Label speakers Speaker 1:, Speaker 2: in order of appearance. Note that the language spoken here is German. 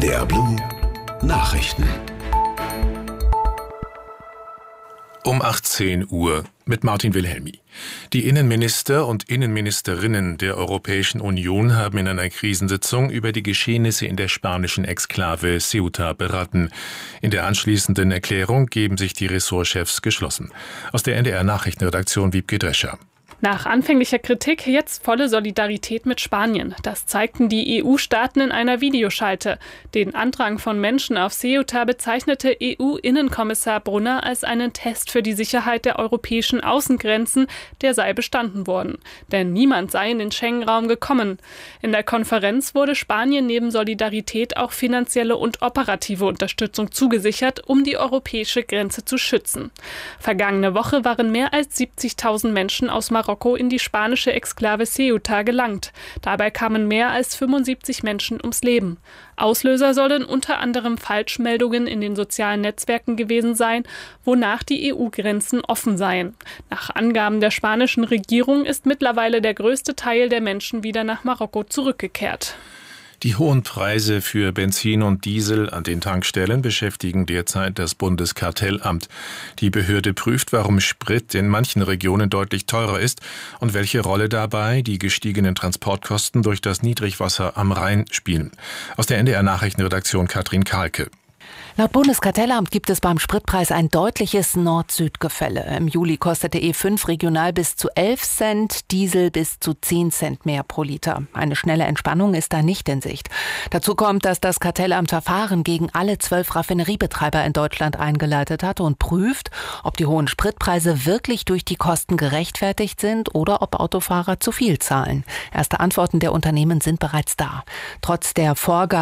Speaker 1: NDR Blue Nachrichten.
Speaker 2: Um 18 Uhr mit Martin Wilhelmi. Die Innenminister und Innenministerinnen der Europäischen Union haben in einer Krisensitzung über die Geschehnisse in der spanischen Exklave Ceuta beraten. In der anschließenden Erklärung geben sich die Ressortchefs geschlossen. Aus der NDR Nachrichtenredaktion Wiebke Drescher.
Speaker 3: Nach anfänglicher Kritik jetzt volle Solidarität mit Spanien. Das zeigten die EU-Staaten in einer Videoschalte. Den Andrang von Menschen auf Ceuta bezeichnete EU-Innenkommissar Brunner als einen Test für die Sicherheit der europäischen Außengrenzen, der sei bestanden worden. Denn niemand sei in den Schengen-Raum gekommen. In der Konferenz wurde Spanien neben Solidarität auch finanzielle und operative Unterstützung zugesichert, um die europäische Grenze zu schützen. Vergangene Woche waren mehr als 70.000 Menschen aus Marokko in die spanische Exklave Ceuta gelangt. Dabei kamen mehr als 75 Menschen ums Leben. Auslöser sollen unter anderem Falschmeldungen in den sozialen Netzwerken gewesen sein, wonach die EU-Grenzen offen seien. Nach Angaben der spanischen Regierung ist mittlerweile der größte Teil der Menschen wieder nach Marokko zurückgekehrt.
Speaker 2: Die hohen Preise für Benzin und Diesel an den Tankstellen beschäftigen derzeit das Bundeskartellamt. Die Behörde prüft, warum Sprit in manchen Regionen deutlich teurer ist und welche Rolle dabei die gestiegenen Transportkosten durch das Niedrigwasser am Rhein spielen. Aus der NDR Nachrichtenredaktion Katrin Kahlke.
Speaker 4: Laut Bundeskartellamt gibt es beim Spritpreis ein deutliches Nord-Süd-Gefälle. Im Juli kostete E5 regional bis zu 11 Cent, Diesel bis zu 10 Cent mehr pro Liter. Eine schnelle Entspannung ist da nicht in Sicht. Dazu kommt, dass das Kartellamt Verfahren gegen alle 12 Raffineriebetreiber in Deutschland eingeleitet hat und prüft, ob die hohen Spritpreise wirklich durch die Kosten gerechtfertigt sind oder ob Autofahrer zu viel zahlen. Erste Antworten der Unternehmen sind bereits da. Trotz der Vorgaben